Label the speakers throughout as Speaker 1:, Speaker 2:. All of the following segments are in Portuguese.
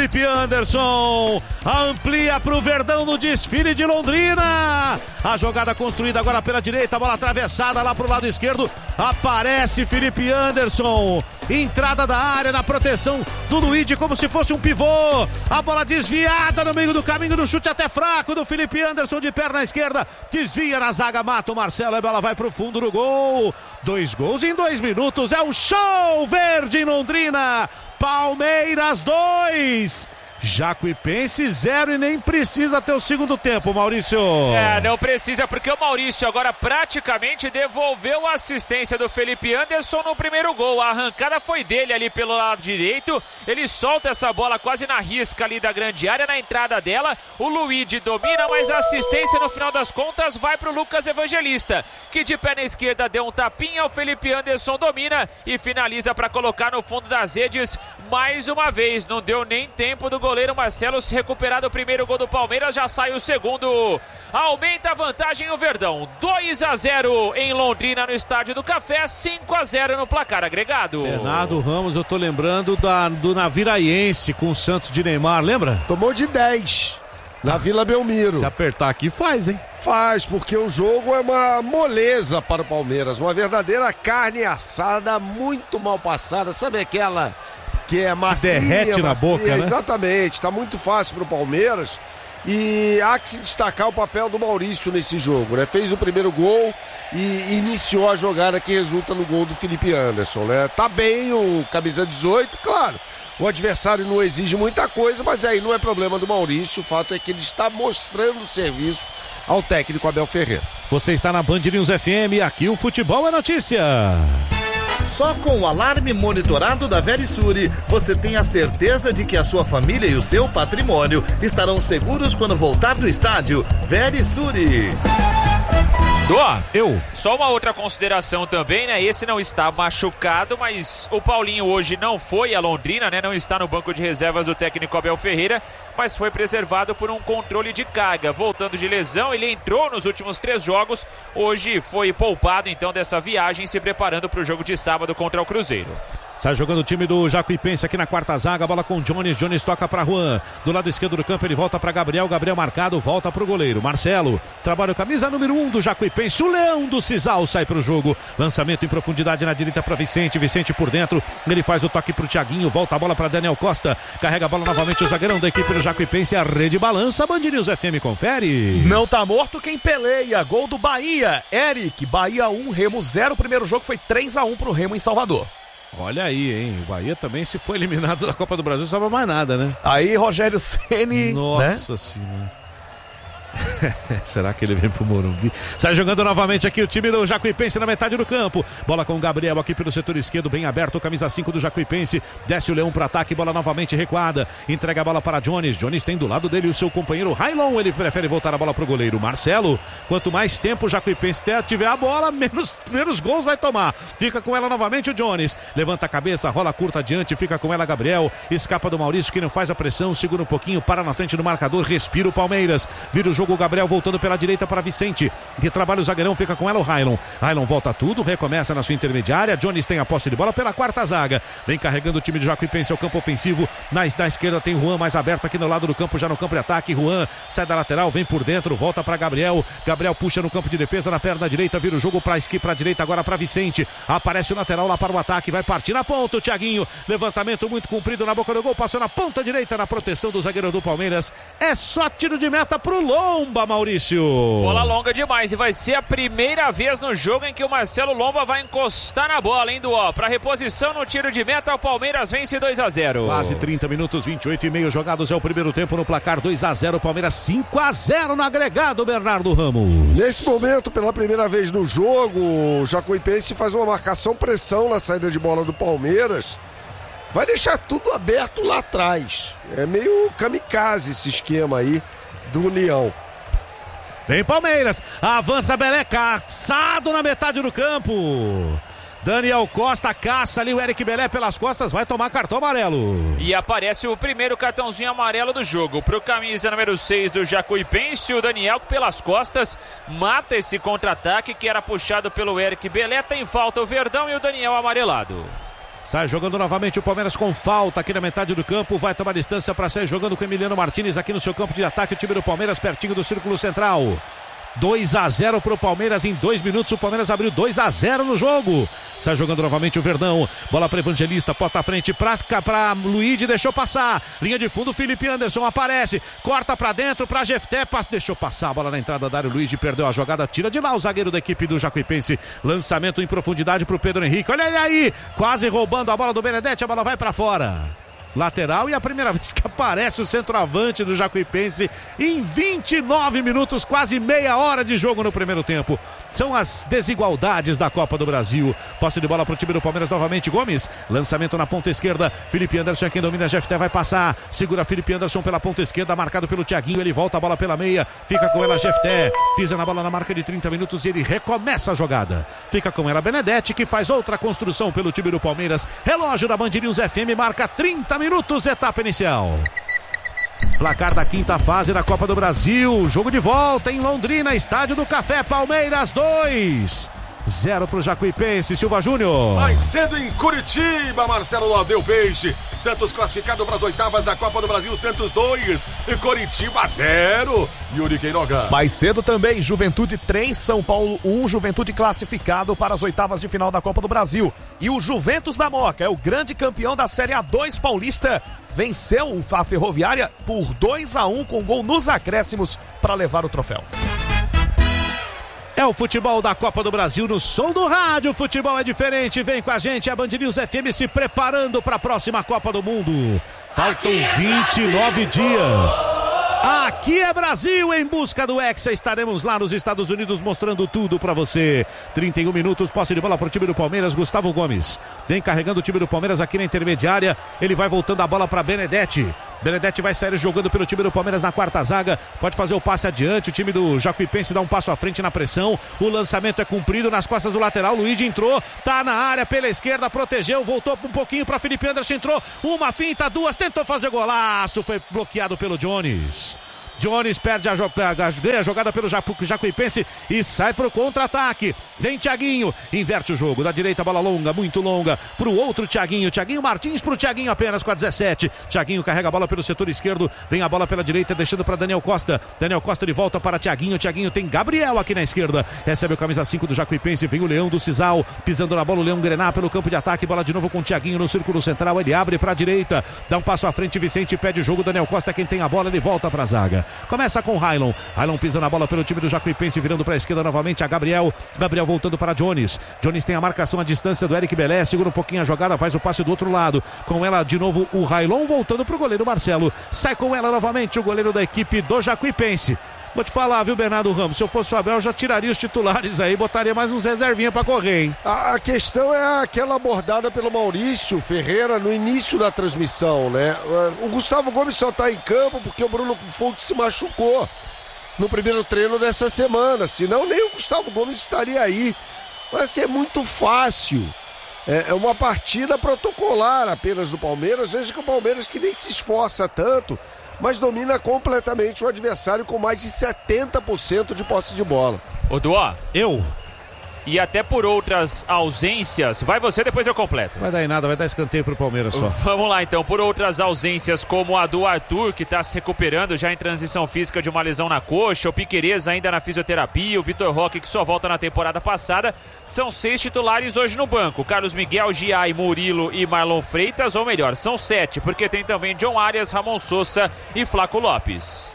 Speaker 1: Felipe Anderson amplia para o Verdão no desfile de Londrina. A jogada construída agora pela direita, bola atravessada lá para o lado esquerdo. Aparece Felipe Anderson. Entrada da área na proteção do Luigi como se fosse um pivô. A bola desviada no meio do caminho do chute até fraco do Felipe Anderson de perna esquerda. Desvia na zaga, mata o Marcelo. A bola vai para o fundo do gol. 2 gols em 2 minutos. É o show verde em Londrina. Palmeiras 2. Jacuipense 0 e nem precisa ter o segundo tempo, Maurício.
Speaker 2: Não precisa, porque o Maurício agora praticamente devolveu a assistência do Felipe Anderson no primeiro gol. A arrancada foi dele ali pelo lado direito. Ele solta essa bola quase na risca ali da grande área, na entrada dela. O Luigi domina, mas a assistência no final das contas vai para o Lucas Evangelista, que de pé na esquerda deu um tapinha. O Felipe Anderson domina e finaliza para colocar no fundo das redes mais uma vez. Não deu nem tempo do goleiro Marcelo se recuperar do primeiro gol do Palmeiras, já sai o segundo. Aumenta a vantagem o Verdão. 2-0 em Londrina no Estádio do Café, 5-0 no placar agregado.
Speaker 1: Bernardo Ramos, eu tô lembrando do Naviraense com o Santos de Neymar, lembra?
Speaker 3: Tomou de 10 na Vila Belmiro.
Speaker 1: Se apertar aqui faz, hein?
Speaker 3: Faz, porque o jogo é uma moleza para o Palmeiras, uma verdadeira carne assada, muito mal passada, sabe aquela que é macia,
Speaker 1: derrete na boca, né?
Speaker 3: Exatamente, tá muito fácil pro Palmeiras e há que se destacar o papel do Maurício nesse jogo, né? Fez o primeiro gol e iniciou a jogada que resulta no gol do Felipe Anderson, né? Tá bem o camisa 18, claro, o adversário não exige muita coisa, mas aí não é problema do Maurício, o fato é que ele está mostrando serviço ao técnico Abel Ferreira.
Speaker 1: Você está na Band News FM, aqui o futebol é notícia.
Speaker 4: Só com o alarme monitorado da Verisure, você tem a certeza de que a sua família e o seu patrimônio estarão seguros quando voltar do estádio. Verisure.
Speaker 2: Só uma outra consideração também, né? Esse não está machucado, mas o Paulinho hoje não foi a Londrina, né? Não está no banco de reservas do técnico Abel Ferreira, mas foi preservado por um controle de carga. Voltando de lesão, ele entrou nos últimos 3 jogos, hoje foi poupado então dessa viagem, se preparando para o jogo de sábado contra o Cruzeiro.
Speaker 1: Sai jogando o time do Jacuipense aqui na quarta zaga, bola com Jones, Jones toca para Juan, do lado esquerdo do campo ele volta para Gabriel, Gabriel marcado, volta para o goleiro, Marcelo, trabalha o camisa número 1 do Jacuipense, o Leão do Cisal sai para o jogo, lançamento em profundidade na direita para Vicente, Vicente por dentro, ele faz o toque para o Thiaguinho, volta a bola para Daniel Costa, carrega a bola novamente o zagueirão da equipe do Jacuipense, a rede balança, Band News FM confere.
Speaker 5: Não tá morto quem peleia, gol do Bahia, Eric, Bahia 1, Remo 0, o primeiro jogo foi 3-1 pro Remo em Salvador.
Speaker 1: Olha aí, hein? O Bahia também, se foi eliminado da Copa do Brasil, não sabe mais nada, né?
Speaker 5: Aí, Rogério Ceni.
Speaker 1: Nossa, né? Senhora. Será que ele vem pro Morumbi? Sai jogando novamente aqui o time do Jacuipense na metade do campo. Bola com o Gabriel aqui pelo setor esquerdo, bem aberto, camisa 5 do Jacuipense. Desce o Leão para ataque, bola novamente recuada. Entrega a bola para Jones. Jones tem do lado dele o seu companheiro Railon. Ele prefere voltar a bola pro goleiro Marcelo. Quanto mais tempo o Jacuipense tiver a bola, menos gols vai tomar. Fica com ela novamente o Jones. Levanta a cabeça, rola curta adiante, fica com ela Gabriel. Escapa do Maurício que não faz a pressão, segura um pouquinho, para na frente do marcador, respira o Palmeiras. Vira o jogo o Gabriel voltando pela direita para Vicente, que trabalha o zagueirão, fica com ela o Railon. Railon volta tudo, recomeça na sua intermediária. Jones tem a posse de bola pela quarta zaga. Vem carregando o time de Jacuipense ao campo ofensivo. Na esquerda tem Juan mais aberto aqui no lado do campo, já no campo de ataque. Juan sai da lateral, vem por dentro, volta para Gabriel. Gabriel puxa no campo de defesa, na perna direita, vira o jogo para a direita agora para Vicente. Aparece o lateral lá para o ataque, vai partir na ponta o Thiaguinho. Levantamento muito comprido na boca do gol, passou na ponta direita na proteção do zagueiro do Palmeiras. É só tiro de meta pro Lomba, Maurício.
Speaker 2: Bola longa demais e vai ser a primeira vez no jogo em que o Marcelo Lomba vai encostar na bola, hein, Duó? Para reposição no tiro de meta, o Palmeiras vence 2-0.
Speaker 1: Quase 30 minutos, 28,5 jogados, é o primeiro tempo no placar, 2-0, Palmeiras 5-0 no agregado, Bernardo Ramos.
Speaker 3: Nesse momento, pela primeira vez no jogo, o Jacuipense faz uma marcação-pressão na saída de bola do Palmeiras. Vai deixar tudo aberto lá atrás. É meio kamikaze esse esquema aí do Leão.
Speaker 1: Vem Palmeiras, avança Belé, caçado na metade do campo. Daniel Costa caça ali o Eric Belé pelas costas, vai tomar cartão amarelo.
Speaker 2: E aparece o primeiro cartãozinho amarelo do jogo pro camisa número 6 do Jacuipense. O Daniel pelas costas mata esse contra-ataque que era puxado pelo Eric Belé. Tem falta o Verdão e o Daniel amarelado.
Speaker 1: Sai jogando novamente o Palmeiras com falta aqui na metade do campo. Vai tomar distância para sair jogando com Emiliano Martins aqui no seu campo de ataque. O time do Palmeiras pertinho do círculo central. 2-0 pro Palmeiras em 2 minutos. O Palmeiras abriu 2-0 no jogo. Sai jogando novamente o Verdão. Bola para Evangelista, porta à frente pra Luigi, deixou passar. Linha de fundo, Felipe Anderson aparece. Corta para dentro para Jefté, deixou passar a bola na entrada da área. O Luigi perdeu a jogada, tira de lá o zagueiro da equipe do Jacuipense. Lançamento em profundidade pro Pedro Henrique. Olha ele aí, quase roubando a bola do Benedetti. A bola vai para fora. Lateral e a primeira vez que aparece o centroavante do Jacuipense em 29 minutos, quase meia hora de jogo no primeiro tempo. São as desigualdades da Copa do Brasil. Posse de bola para o time do Palmeiras novamente. Gomes, lançamento na ponta esquerda. Felipe Anderson é quem domina. Jefté vai passar. Segura Felipe Anderson pela ponta esquerda, marcado pelo Thiaguinho. Ele volta a bola pela meia. Fica com ela Jefté. Pisa na bola na marca de 30 minutos e ele recomeça a jogada. Fica com ela Benedetti, que faz outra construção pelo time do Palmeiras. Relógio da Band News FM marca 30 minutos, etapa inicial. Placar da quinta fase da Copa do Brasil. Jogo de volta em Londrina, Estádio do Café. Palmeiras 2-0 pro Jacuipense. Silva Júnior.
Speaker 6: Mais cedo em Curitiba, Marcelo Ladeu Peixe. Santos classificado para as oitavas da Copa do Brasil. Santos 2 e Curitiba 0. Yuri Queiroga.
Speaker 5: Mais cedo também, Juventude 3, São Paulo 1. Juventude classificado para as oitavas de final da Copa do Brasil. E o Juventus da Moca é o grande campeão da Série A2 paulista. Venceu a Ferroviária por 2-1 com gol nos acréscimos para levar o troféu.
Speaker 1: É o futebol da Copa do Brasil no som do rádio. O futebol é diferente. Vem com a gente, a Band News FM se preparando para a próxima Copa do Mundo. Faltam 29 dias. Aqui é Brasil, em busca do Hexa. Estaremos lá nos Estados Unidos mostrando tudo pra você. 31 minutos, posse de bola pro time do Palmeiras. Gustavo Gomes vem carregando o time do Palmeiras aqui na intermediária. Ele vai voltando a bola pra Benedetti. Benedetti vai sair jogando pelo time do Palmeiras na quarta zaga. Pode fazer o passe adiante. O time do Jacuipense dá um passo à frente na pressão. O lançamento é cumprido nas costas do lateral. Luigi entrou, tá na área pela esquerda, protegeu, voltou um pouquinho pra Felipe Anderson. Entrou, uma finta, duas, tentou fazer golaço. Foi bloqueado pelo Jones. Jones perde ganha a jogada pelo Jacuipense e sai pro contra-ataque. Vem Thiaguinho, inverte o jogo. Da direita, bola longa, muito longa, pro outro Thiaguinho. Thiaguinho Martins pro Thiaguinho apenas com a 17. Thiaguinho carrega a bola pelo setor esquerdo. Vem a bola pela direita, deixando para Daniel Costa. Daniel Costa de volta para Thiaguinho. Thiaguinho tem Gabriel aqui na esquerda. Recebe o camisa 5 do Jacuipense. Vem o Leão do Cisal, pisando na bola. O Leão Grená pelo campo de ataque. Bola de novo com Thiaguinho no círculo central. Ele abre para a direita, dá um passo à frente. Vicente pede o jogo. Daniel Costa quem tem a bola. Ele volta para a zaga. Começa com Railon. Railon pisa na bola pelo time do Jacuipense, virando para a esquerda novamente a Gabriel. Gabriel voltando para Jones. Jones tem a marcação à distância do Eric Belé. Segura um pouquinho a jogada, faz o passe do outro lado. Com ela de novo o Railon, voltando para o goleiro Marcelo. Sai com ela novamente o goleiro da equipe do Jacuipense. Vou te falar, viu, Bernardo Ramos? Se eu fosse o Abel, eu já tiraria os titulares aí, botaria mais uns reservinhas pra correr, hein?
Speaker 3: A questão é aquela abordada pelo Maurício Ferreira no início da transmissão, né? O Gustavo Gomes só tá em campo porque o Bruno Fux se machucou no primeiro treino dessa semana. Senão nem o Gustavo Gomes estaria aí. Vai ser muito fácil. É uma partida protocolar apenas do Palmeiras. Veja que o Palmeiras que nem se esforça tanto, mas domina completamente o adversário com mais de 70% de posse de bola.
Speaker 2: Ô Duó,
Speaker 1: eu.
Speaker 2: E até por outras ausências, vai você, depois eu completo.
Speaker 1: Vai dar em nada, vai dar escanteio pro Palmeiras só.
Speaker 2: Vamos lá então, por outras ausências, como a do Arthur, que tá se recuperando já em transição física de uma lesão na coxa, o Piquerez ainda na fisioterapia, o Vitor Roque, que só volta na temporada passada. São 6 titulares hoje no banco: Carlos Miguel, Giai, Murilo e Marlon Freitas, ou melhor, são 7, porque tem também John Arias, Ramon Sousa e Flaco Lopes.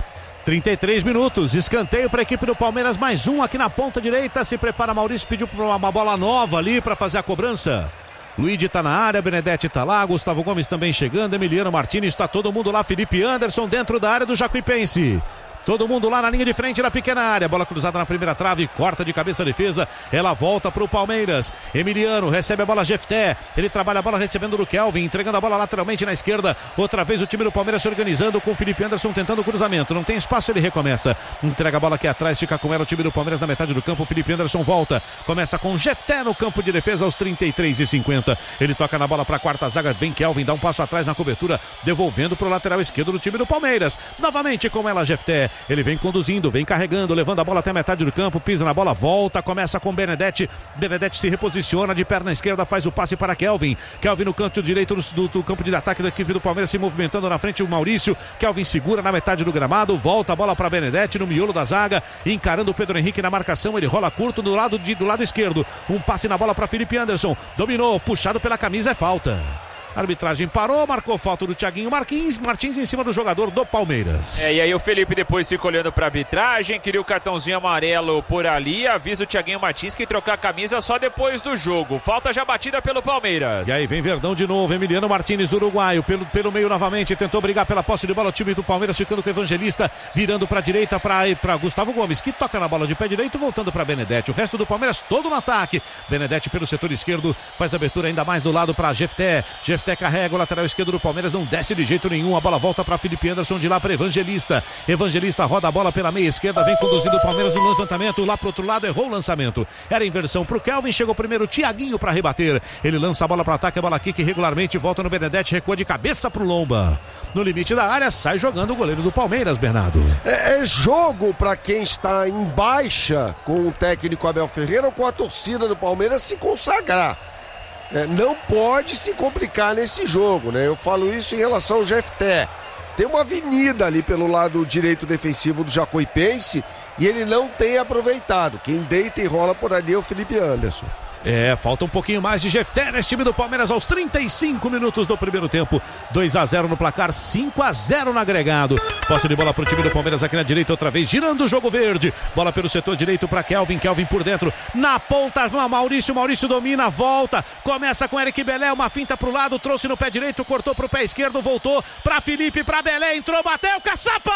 Speaker 1: 33 minutos, escanteio para a equipe do Palmeiras, mais um aqui na ponta direita. Se prepara Maurício, pediu uma bola nova ali para fazer a cobrança. Luigi tá na área, Benedetti tá lá, Gustavo Gomes também chegando, Emiliano Martins, está todo mundo lá, Felipe Anderson dentro da área do Jacuipense. Todo mundo lá na linha de frente da pequena área. Bola cruzada na primeira trave, corta de cabeça a defesa. Ela volta pro Palmeiras. Emiliano recebe a bola, Jefté. Ele trabalha a bola recebendo do Kelvin, entregando a bola lateralmente na esquerda. Outra vez o time do Palmeiras se organizando com o Felipe Anderson tentando o cruzamento. Não tem espaço, ele recomeça. Entrega a bola aqui atrás, fica com ela o time do Palmeiras na metade do campo. O Felipe Anderson volta. Começa com Jefté no campo de defesa aos 33:50. Ele toca na bola pra quarta zaga. Vem Kelvin, dá um passo atrás na cobertura, devolvendo pro lateral esquerdo do time do Palmeiras. Novamente com ela, Jefté. Ele vem conduzindo, vem carregando, levando a bola até a metade do campo, pisa na bola, volta, começa com Benedetti. Benedetti se reposiciona de perna esquerda, faz o passe para Kelvin. Kelvin no canto direito do campo de ataque da equipe do Palmeiras, se movimentando na frente o Maurício. Kelvin segura na metade do gramado, volta a bola para Benedetti no miolo da zaga, encarando o Pedro Henrique na marcação. Ele rola curto do lado esquerdo. Um passe na bola para Felipe Anderson. Dominou, puxado pela camisa, é falta. A arbitragem parou, marcou falta do Thiaguinho Martins em cima do jogador do Palmeiras.
Speaker 2: E aí o Felipe depois fica olhando pra arbitragem, queria o cartãozinho amarelo por ali, avisa o Thiaguinho Martins que trocar a camisa só depois do jogo. Falta já batida pelo Palmeiras.
Speaker 1: E aí vem Verdão de novo, Emiliano Martins, uruguaio, pelo meio novamente, tentou brigar pela posse de bola, o time do Palmeiras ficando com o Evangelista, virando pra direita pra Gustavo Gomes, que toca na bola de pé direito, voltando pra Benedetti. O resto do Palmeiras todo no ataque. Benedetti pelo setor esquerdo, faz abertura ainda mais do lado pra Jefté carrega o lateral esquerdo do Palmeiras, não desce de jeito nenhum, a bola volta para Felipe Anderson, de lá para Evangelista roda a bola pela meia esquerda, vem conduzindo o Palmeiras no levantamento, lá pro outro lado errou o lançamento, era inversão pro Kelvin, chegou primeiro Thiaguinho para rebater, ele lança a bola para ataque, a bola kick regularmente, volta no Benedetti, recua de cabeça pro Lomba, no limite da área, sai jogando o goleiro do Palmeiras, Bernardo.
Speaker 3: É jogo para quem está em baixa com o técnico Abel Ferreira ou com a torcida do Palmeiras se consagrar. Não pode se complicar nesse jogo, né? Eu falo isso em relação ao Jefté. Tem uma avenida ali pelo lado direito defensivo do Jacuipense e ele não tem aproveitado. Quem deita e rola por ali é o Felipe Anderson.
Speaker 1: Falta um pouquinho mais de Jefté nesse time do Palmeiras aos 35 minutos do primeiro tempo. 2-0 no placar, 5-0 no agregado. Posse de bola pro time do Palmeiras aqui na direita outra vez, girando o jogo verde. Bola pelo setor direito para Kelvin por dentro. Na ponta, Maurício domina, volta. Começa com Eric Belé, uma finta pro lado, trouxe no pé direito, cortou pro pé esquerdo, voltou para Felipe, para Belé, entrou, bateu, caçapa!